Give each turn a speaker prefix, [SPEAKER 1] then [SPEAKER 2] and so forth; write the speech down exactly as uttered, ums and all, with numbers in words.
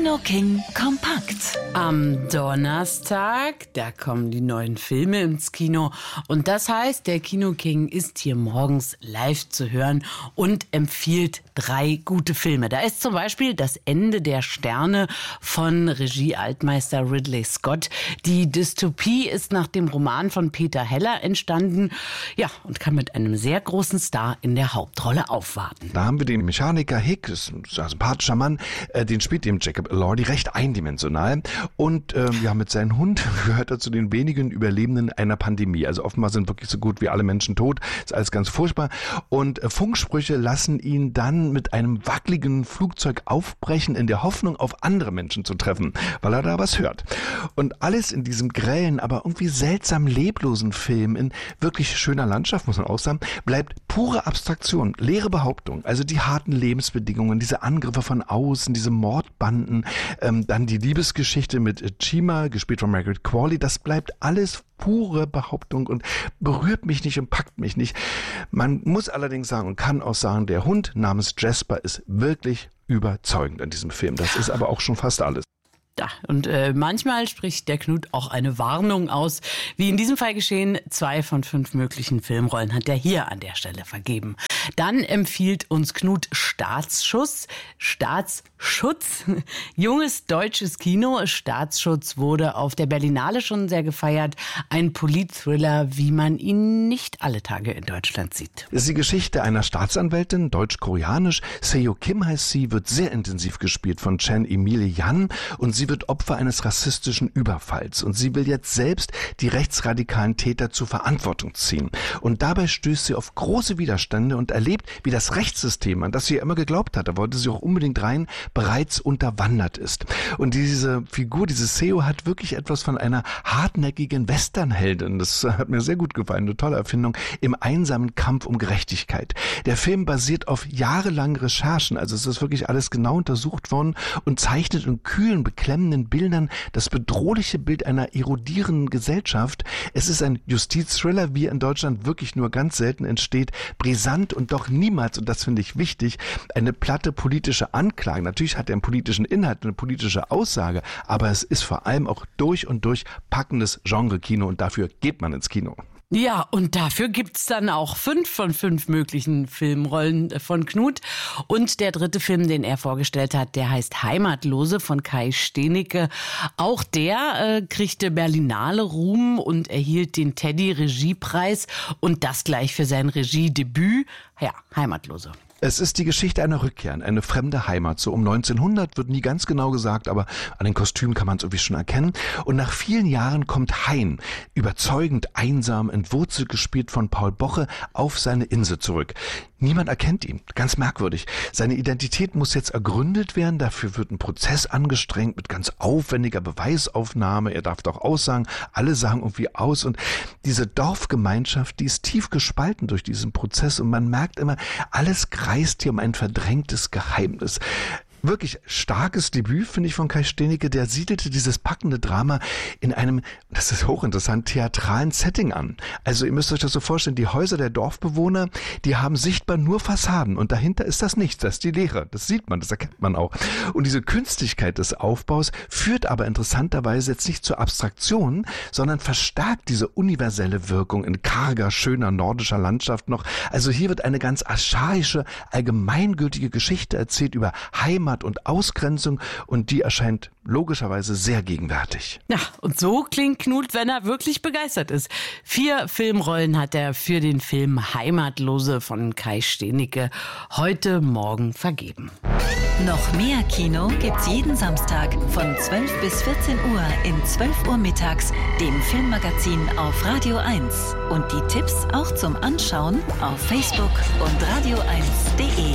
[SPEAKER 1] Kino King kompakt.
[SPEAKER 2] Am Donnerstag, da kommen die neuen Filme ins Kino. Und das heißt, der Kino King ist hier morgens live zu hören und empfiehlt drei gute Filme. Da ist zum Beispiel Das Ende der Sterne von Regie-Altmeister Ridley Scott. Die Dystopie ist nach dem Roman von Peter Heller entstanden. Ja, und kann mit einem sehr großen Star in der Hauptrolle aufwarten.
[SPEAKER 3] Da haben wir den Mechaniker Hick, ist ein sympathischer Mann, äh, den spielt eben Jacob Elordi, recht eindimensional. Und äh, ja, mit seinem Hund gehört er zu den wenigen Überlebenden einer Pandemie. Also offenbar sind wirklich so gut wie alle Menschen tot. Ist alles ganz furchtbar. Und äh, Funksprüche lassen ihn dann mit einem wackeligen Flugzeug aufbrechen, in der Hoffnung, auf andere Menschen zu treffen, weil er da was hört. Und alles in diesem grellen, aber irgendwie seltsam leblosen Film, in wirklich schöner Landschaft, muss man auch sagen, bleibt pure Abstraktion, leere Behauptung. Also die harten Lebensbedingungen, diese Angriffe von außen, diese Mordbanden, ähm, dann die Liebesgeschichte mit Chima, gespielt von Margaret Qualley, das bleibt alles pure Behauptung und berührt mich nicht und packt mich nicht. Man muss allerdings sagen und kann auch sagen, der Hund namens Jasper ist wirklich überzeugend in diesem Film. Das ist aber auch schon fast alles.
[SPEAKER 2] Ja, und äh, manchmal spricht der Knut auch eine Warnung aus. Wie in diesem Fall geschehen, zwei von fünf möglichen Filmrollen hat er hier an der Stelle vergeben. Dann empfiehlt uns Knut Staatsschuss, Staatsschutz, junges deutsches Kino. Staatsschutz wurde auf der Berlinale schon sehr gefeiert. Ein Polit-Thriller, wie man ihn nicht alle Tage in Deutschland sieht.
[SPEAKER 3] Das ist die Geschichte einer Staatsanwältin, deutsch-koreanisch. Seo Kim heißt sie, wird sehr intensiv gespielt von Chen Emilie Yan und sie Sie wird Opfer eines rassistischen Überfalls und sie will jetzt selbst die rechtsradikalen Täter zur Verantwortung ziehen. Und dabei stößt sie auf große Widerstände und erlebt, wie das Rechtssystem, an das sie ja immer geglaubt hat, da wollte sie auch unbedingt rein, bereits unterwandert ist. Und diese Figur, diese Seo, hat wirklich etwas von einer hartnäckigen Westernheldin. Das hat mir sehr gut gefallen, eine tolle Erfindung, im einsamen Kampf um Gerechtigkeit. Der Film basiert auf jahrelangen Recherchen, also es ist wirklich alles genau untersucht worden und zeichnet in kühlen, beklemmenden Bildern das bedrohliche Bild einer erodierenden Gesellschaft. Es ist ein Justizthriller, wie er in Deutschland wirklich nur ganz selten entsteht, brisant und doch niemals, und das finde ich wichtig, eine platte politische Anklage. Natürlich hat er einen politischen Inhalt, eine politische Aussage, aber es ist vor allem auch durch und durch packendes Genre-Kino und dafür geht man ins Kino.
[SPEAKER 2] Ja, und dafür gibt's dann auch fünf von fünf möglichen Filmrollen von Knut. Und der dritte Film, den er vorgestellt hat, der heißt Heimatlose von Kai Stenicke. Auch der äh, kriegte Berlinale Ruhm und erhielt den Teddy-Regiepreis. Und das gleich für sein Regiedebüt. Ja, Heimatlose.
[SPEAKER 3] Es ist die Geschichte einer Rückkehr in eine fremde Heimat. So um neunzehnhundert wird nie ganz genau gesagt, aber an den Kostümen kann man es irgendwie schon erkennen. Und nach vielen Jahren kommt Hein, überzeugend einsam, entwurzelt, gespielt von Paul Boche, auf seine Insel zurück. Niemand erkennt ihn. Ganz merkwürdig. Seine Identität muss jetzt ergründet werden. Dafür wird ein Prozess angestrengt mit ganz aufwendiger Beweisaufnahme. Er darf doch aussagen. Alle sagen irgendwie aus. Und diese Dorfgemeinschaft, die ist tief gespalten durch diesen Prozess. Und man merkt immer, alles kreist hier um ein verdrängtes Geheimnis. Wirklich starkes Debüt, finde ich, von Kai Stenicke. Der siedelte dieses packende Drama in einem, das ist hochinteressant, theatralen Setting an. Also ihr müsst euch das so vorstellen, die Häuser der Dorfbewohner, die haben sichtbar nur Fassaden und dahinter ist das nichts, das ist die Leere. Das sieht man, das erkennt man auch. Und diese Künstlichkeit des Aufbaus führt aber interessanterweise jetzt nicht zur Abstraktion, sondern verstärkt diese universelle Wirkung in karger, schöner nordischer Landschaft noch. Also hier wird eine ganz archaische, allgemeingültige Geschichte erzählt über Heimat und Ausgrenzung und die erscheint logischerweise sehr gegenwärtig.
[SPEAKER 2] Ja, und so klingt Knut, wenn er wirklich begeistert ist. Vier Filmrollen hat er für den Film Heimatlose von Kai Stenicke heute Morgen vergeben.
[SPEAKER 1] Noch mehr Kino gibt's jeden Samstag von zwölf bis vierzehn Uhr in zwölf Uhr mittags, dem Filmmagazin auf Radio eins. Und die Tipps auch zum Anschauen auf Facebook und radio eins punkt de.